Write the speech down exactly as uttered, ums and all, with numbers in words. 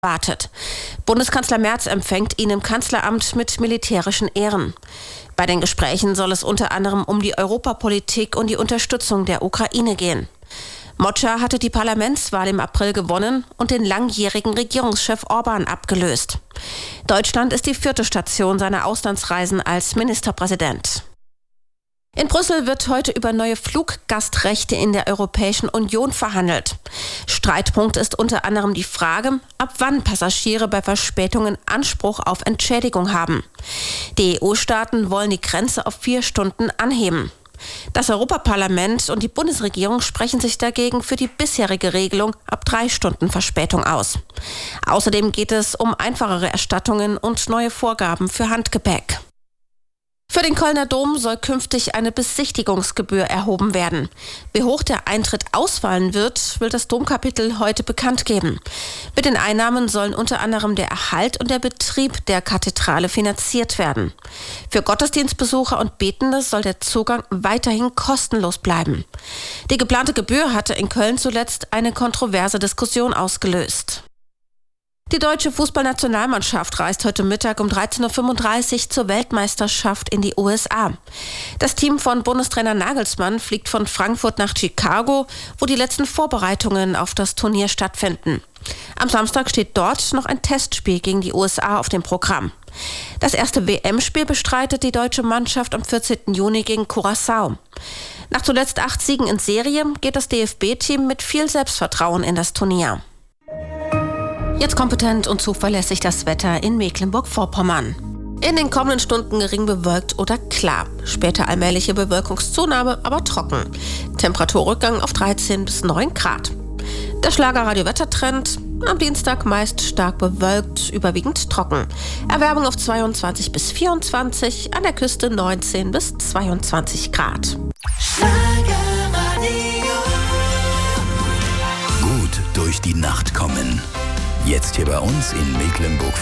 wartet. Bundeskanzler Merz empfängt ihn im Kanzleramt mit militärischen Ehren. Bei den Gesprächen soll es unter anderem um die Europapolitik und die Unterstützung der Ukraine gehen. Moccia hatte die Parlamentswahl im April gewonnen und den langjährigen Regierungschef Orban abgelöst. Deutschland ist die vierte Station seiner Auslandsreisen als Ministerpräsident. In Brüssel wird heute über neue Fluggastrechte in der Europäischen Union verhandelt. Streitpunkt ist unter anderem die Frage, ab wann Passagiere bei Verspätungen Anspruch auf Entschädigung haben. Die E U-Staaten wollen die Grenze auf vier Stunden anheben. Das Europaparlament und die Bundesregierung sprechen sich dagegen für die bisherige Regelung ab drei Stunden Verspätung aus. Außerdem geht es um einfachere Erstattungen und neue Vorgaben für Handgepäck. Für den Kölner Dom soll künftig eine Besichtigungsgebühr erhoben werden. Wie hoch der Eintritt ausfallen wird, will das Domkapitel heute bekannt geben. Mit den Einnahmen sollen unter anderem der Erhalt und der Betrieb der Kathedrale finanziert werden. Für Gottesdienstbesucher und Betende soll der Zugang weiterhin kostenlos bleiben. Die geplante Gebühr hatte in Köln zuletzt eine kontroverse Diskussion ausgelöst. Die deutsche Fußballnationalmannschaft reist heute Mittag um dreizehn Uhr fünfunddreißig zur Weltmeisterschaft in die U S A. Das Team von Bundestrainer Nagelsmann fliegt von Frankfurt nach Chicago, wo die letzten Vorbereitungen auf das Turnier stattfinden. Am Samstag steht dort noch ein Testspiel gegen die U S A auf dem Programm. Das erste W M-Spiel bestreitet die deutsche Mannschaft am vierzehnten Juni gegen Curaçao. Nach zuletzt acht Siegen in Serie geht das D F B-Team mit viel Selbstvertrauen in das Turnier. Jetzt kompetent und zuverlässig das Wetter in Mecklenburg-Vorpommern. In den kommenden Stunden gering bewölkt oder klar. Später allmähliche Bewölkungszunahme, aber trocken. Temperaturrückgang auf dreizehn bis neun Grad. Der Schlager-Radio-Wettertrend. Am Dienstag meist stark bewölkt, überwiegend trocken. Erwärmung auf zweiundzwanzig bis vierundzwanzig, an der Küste neunzehn bis zweiundzwanzig Grad. Gut durch die Nacht kommen. Jetzt hier bei uns in Mecklenburg